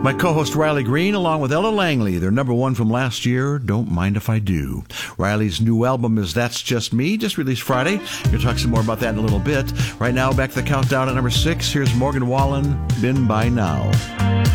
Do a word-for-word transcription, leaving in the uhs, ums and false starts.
My co-host Riley Green, along with Ella Langley, their number one from last year, Don't Mind If I Do. Riley's new album is That's Just Me, just released Friday. We'll talk some more about that in a little bit. Right now, back to the countdown at number six. Here's Morgan Wallen, Been By Now.